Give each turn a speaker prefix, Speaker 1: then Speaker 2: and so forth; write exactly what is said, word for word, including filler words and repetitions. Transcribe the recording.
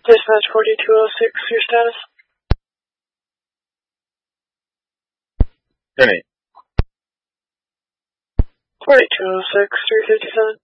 Speaker 1: Dispatch forty-two oh six, your status?
Speaker 2: Hey.
Speaker 1: forty-two oh six, three fifty-seven.